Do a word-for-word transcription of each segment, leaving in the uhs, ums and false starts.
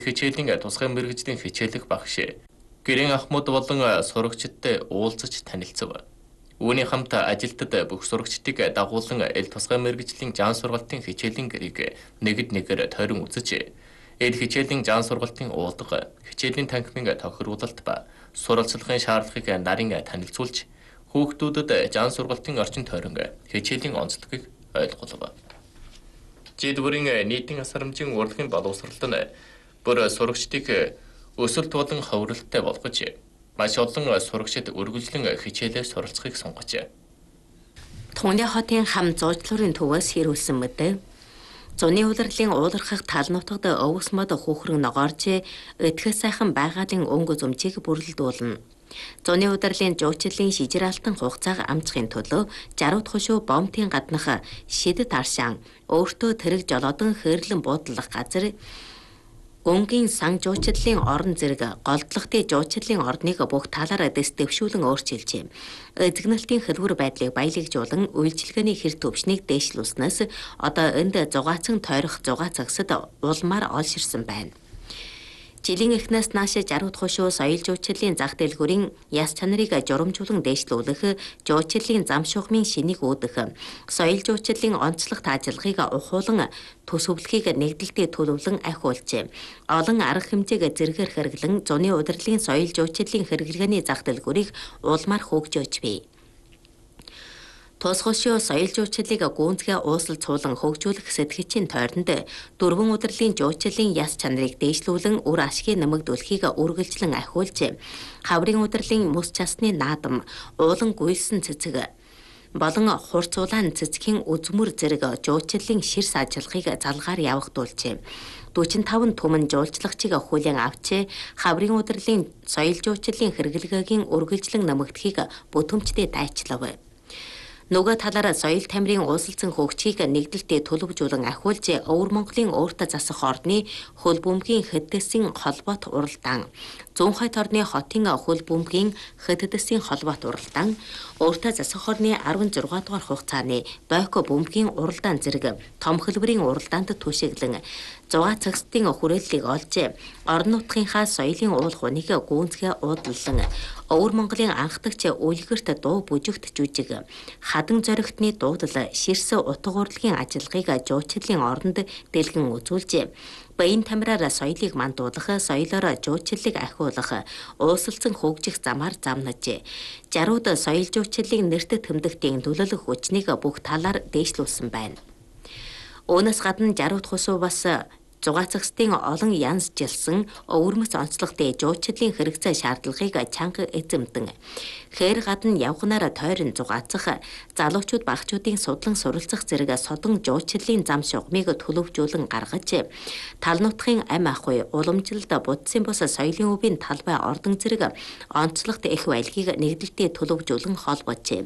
хичээлийн тусгай мэргэжлийн хичээлэг багш гэрийн ахмад болон сурагчдтай уулзаж танилцав. Үүний хамт ажилтад бүх сурагчдыг дагуулan эл тусгай мэргэжлийн жаан сургалтын хичээлийн гэрийг нэгд нэгээр тойрон үзэж, эл хичээлийн жаан сургалтын уулга, хичээлийн танхимын тохируулалт ба суралцлагын шаардлагыг нарийн танилцуулж, хүүхдүүдэд жаан сургалтын орчин тойрон хичээлийн онцлогийг ойлгуулав. Жид бүрийн нийтийн асарамжийн урлагийн боловсролт нь бүр сурагчдыг өсөлт болон ховролттой болгож, маш олон сурагчид үргэлжлэн хичээлээр суралцахыг сонгож. Тунгны хотын хам зуучлуурын төвөөс хэрүүлсэн мэт. Зуны улирлын уулархах тал нутагт өвс мод хүүхрэн ногоорч өтгөх сайхан байгалийн өнгө зумчийг бүрэлдүүлнэ. Зуны улирлын жуучлалын шижир алтан хугацааг амжихын төлөө жарууд хушуу бомтын гаднах шидэт аршаан өөртөө тэрэг жолоодон хэрлэн буудлах газар Гүнгийн сан жуучлалын орон зэрэг голдлогтой жуучлалын орныг бүх талаараа дэс дэвшүүлэн өөрчилжээ. Эзэгнэлтийн хэлбэр байдлыг баялагжуулан үйлчилгээний хэр төвшнийг дээшлүүлснээс одоо энд зугаацсан тойрох зугаацагсад улмаар олширсан байна. Жилийн эхнээс нааш жарууд хушуу соёл жуучлалын зах дэлгүүрийн яс чанарыг журамжуулан дээшлүүлэх, жуучлалын зам шугамын шинийг үүдэх, соёл жуучлалын онцлог таажлагыг ухуулан төсөвлөхийг нэгдэлтэд төлөвлөн ахиулжээ. Олон арга хэмжээг зэрэгээр хэрэглэн зуны удирдлын соёл жуучлалын хэрэглгээний зах дэлгүүрийг улмаар хөгжөөж бий. Тусгашуу соёл жуучлалыг гүнзгий уусал цуулан хөгжүүлэх сэтгэгчийн тойронд дөрвөн удирлын жуучлалын яс чанарыг дээшлүүлэн үр ашгийг нэмэгдүүлэхийг үргэлжлэн ахиулж, хаврын удирлын мөс часны наадам, уулан гуйлсан цэцэг болон хурцуулаан цэцгийн үзмөр зэрэг жуучлалын ширс ажиллахыг залгаар явагдуулжээ. дөрвөн таван түмэн жуулчлагчийг хүлээн авч, хаврын удирлын соёл жуучлалын хэрэглгээгийн үргэлжлэн нэмэгдэхийг бүтэмжтэй дайчлав. Нөгөө талаараа соёл тамирын ууслцсан хөгжийг нэгдэлтэд төлөвжүүлэн ахиулж, Өвөр Монголын өөртөө засах орны хөл бөмбөгийн хэддэсийн холбоот уралдаан, Зүүн хойд орны хотын хөл бөмбөгийн хэддэсийн холбоот уралдаан, өөртөө засах орны арван зургаан дугаар хугацааны Бойко бөмбөгийн уралдаан зэрэг том хэлбэрийн уралдаанд түшиглэн зугаа цагсдын хүрээллийг олж, орон нутгийнхаа соёлын уул хуныг гүнзгий уудлан, Өвөр Монголын анхдагч үлгэрт дуу бүжигт жүжиг, хадан зоригтны дуудал, ширс утга урлагийн ажиллагааг жуучлалын оронд дэлгэн үзүүлж, баян тамираар соёлыг мандуулах, соёлоор жуучлалыг ахиулах, уусалцсан хөгжих замаар замнаж, жарууд соёл жуучлалын нэрт тэмдэгтийн төлөөлөх хүчнийг бүх талаар дээшлүүлсэн байна. Үүнээс гадна жарууд хусуу бас зугаацагсдын олон янз жилсэн өвөрмөц онцлогтой жуучлалын хэрэгцээ шаардлагыг чанга эзэмдэн, хээр гадна явхнаараа тойрон зугаацах, залуучууд багчуудын судлан суралцах зэрэг содон жуучлалын зам шугамыг төлөвжүүлэн гаргаж, тал нутгийн ам ахуй, уламжилд будсын бус соёлын өвийн талбай ордон зэрэг онцлогт их байлгийг нэгдэлтэд төлөвжүүлэн холбоожээ.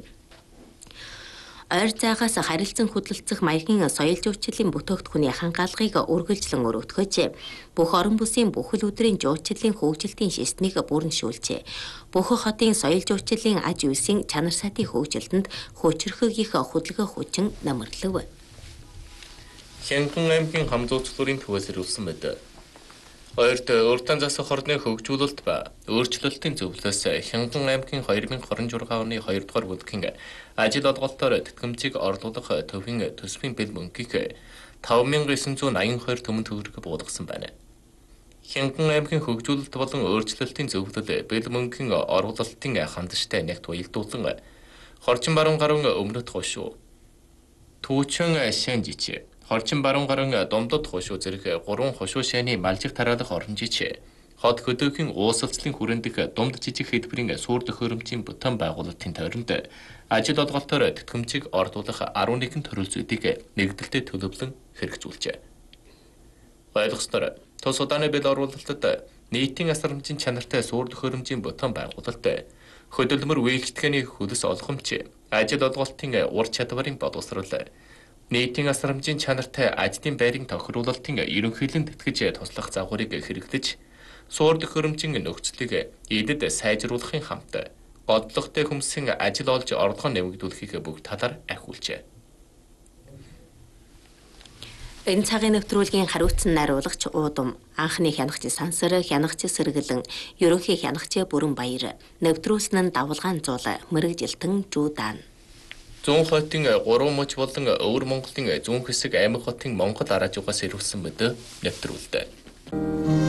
Ойр заагаас харилцан хөдөлцөх маягийн соёл жуучлалын бүтээгдэхүүний хангаалгыг үргэлжлэн өргөтгөж, бүх орон бүсийн бүхэл өдрийн жуучлалын хөгжилтийн системийг бүрэншүүлжээ. Бүх хотын соёл жуучлалын аж үйлсийн чанар сайтын хөгжилтөнд хүчрхэг их хөдөлгөөн хүчин намарлав. Хянган аймгийн хам зуучлуурын төвөөс ирүүлсэн мэт. Хоёрт уртан засах орны хөгжүүлэлт ба өөрчлөлтийн зөвлөлөөс Хянган аймгийн две тысячи двадцать шесть оны хоёрдугаар бүлгийн ажил олголтоор тэтгэмжийг орлуулах төвийн төсвийн бэл мөнгийг five thousand nine hundred eighty-two төмөн төгрөг буулгасан байна. Хянган аймгийн хөгжүүлэлт болон өөрчлөлтийн зөвлөл бэл мөнгийн оруулалтын хандштай нэгт уялдуулан Хорчин баруун гаруун өмнөд хошуу, Түүчэн Шэнжич, Хорчин баруун гаруун Домдод хошуу зэрэг гурван хошуу шайны малжиг тараалах оронжич, хот хөдөөхийн уусалцлын хүрэндэх думд жижиг хэлбэрийн суур төхөөрөмжийн бүтээн байгуулалтын тойронд ажил олголтоор тэтгэмжийг орлуулах eleven төрөл зүйдийг нэгдэлтэд төлөвлөн хэрэгжүүлжээ. Ойлгосноор тус удааны бэл оруулалтад нийтийн асарамжийн чанартай суур төхөөрөмжийн бүтээн байгуулалт, хөдөлмөр үйлчлэгээний хөлс олгомж, ажил олголтын ур чадварын боловсрол, нийтийн асарамжийн чанартай ажлын байрын тохируулалтын ерөнхийлөн тэтгэж туслах загварыг хэрэглэж, суур төхөөрөмжийн нөхцөлийг эдэд сайжруулахын хамт годлогтой хүмүүсийн ажил олж орлогоо нэмэгдүүлэхийг бүх талаар ахиулжээ. Энэ цагийн нэвтрүүлгийн хариуцсан найруулагч Уудам, анхны хянагч Сансар, хянагч Сэргэлэн, ерөнхий хянагч Бүрэн Баяр, нэвтрүүлсэн нь Давалгаан Зуул, Мэргэжилтэн Жуудаан. Зүүн хотын гурван муж болон өвөр Монголын зүүн хэсэг Аймаг хотын Монгол араажуугаас ирүүлсэн мэдээ нэвтрүүлдэг.